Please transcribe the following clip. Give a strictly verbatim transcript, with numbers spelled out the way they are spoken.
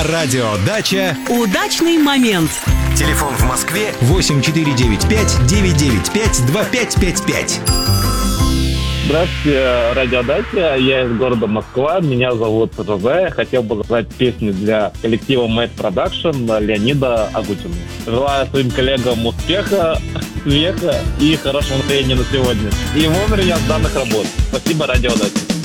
На радио «Дача» удачный момент. Телефон в Москве восемь четыре девять пять девять девять пять два пять пять пять. Здравствуйте, радио «Дача», я из города Москва, меня зовут Жозе. Хотел бы заказать песню для коллектива Made Production Леонида Агутина. Желаю своим коллегам успеха, смеха и хорошего настроения на сегодня. И вовремя с данных работ. Спасибо, радио «Дача».